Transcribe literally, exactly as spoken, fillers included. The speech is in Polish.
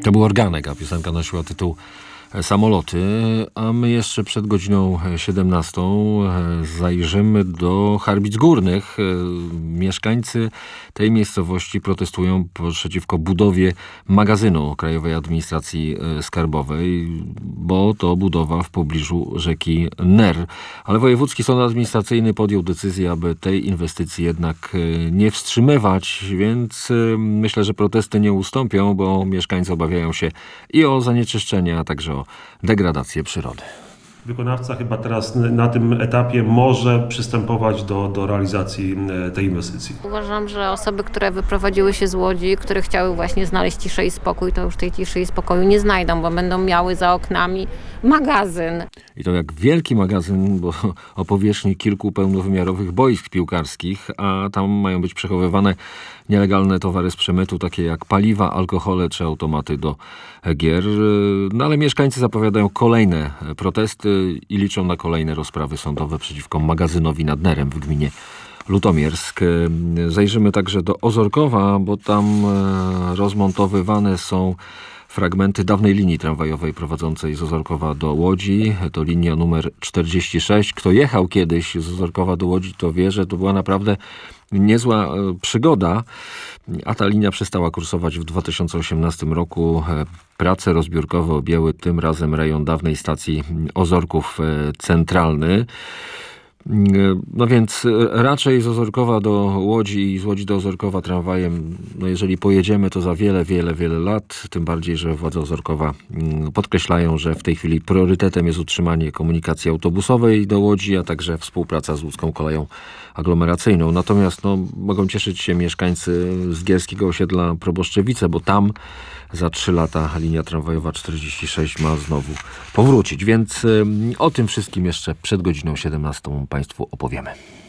To był Organek, a piosenka nosiła tytuł Samoloty, a my jeszcze przed godziną siedemnastą zajrzymy do Charbic Górnych. Mieszkańcy tej miejscowości protestują przeciwko budowie magazynu Krajowej Administracji Skarbowej, bo to budowa w pobliżu rzeki Ner. Ale Wojewódzki Sąd Administracyjny podjął decyzję, aby tej inwestycji jednak nie wstrzymywać, więc myślę, że protesty nie ustąpią, bo mieszkańcy obawiają się i o zanieczyszczenie, a także o degradację przyrody. Wykonawca chyba teraz na tym etapie może przystępować do, do realizacji tej inwestycji. Uważam, że osoby, które wyprowadziły się z Łodzi, które chciały właśnie znaleźć ciszę i spokój, to już tej ciszy i spokoju nie znajdą, bo będą miały za oknami magazyn. I to jak wielki magazyn, bo o powierzchni kilku pełnowymiarowych boisk piłkarskich, a tam mają być przechowywane nielegalne towary z przemytu, takie jak paliwa, alkohole czy automaty do gier. No ale mieszkańcy zapowiadają kolejne protesty i liczą na kolejne rozprawy sądowe przeciwko magazynowi nad Nerem w gminie Lutomiersk. Zajrzymy także do Ozorkowa, bo tam rozmontowywane są fragmenty dawnej linii tramwajowej prowadzącej z Ozorkowa do Łodzi. To linia numer czterdzieści sześć. Kto jechał kiedyś z Ozorkowa do Łodzi, to wie, że to była naprawdę niezła przygoda, a ta linia przestała kursować w dwa tysiące osiemnastym roku. Prace rozbiórkowe objęły tym razem rejon dawnej stacji Ozorków Centralny. No więc raczej z Ozorkowa do Łodzi i z Łodzi do Ozorkowa tramwajem, no jeżeli pojedziemy, to za wiele, wiele, wiele lat. Tym bardziej, że władze Ozorkowa podkreślają, że w tej chwili priorytetem jest utrzymanie komunikacji autobusowej do Łodzi, a także współpraca z łódzką koleją aglomeracyjną. Natomiast no, mogą cieszyć się mieszkańcy z gierskiego osiedla Proboszczewice, bo tam za trzy lata linia tramwajowa czterdzieści sześć ma znowu powrócić. Więc y, o tym wszystkim jeszcze przed godziną siedemnastą Państwu opowiemy.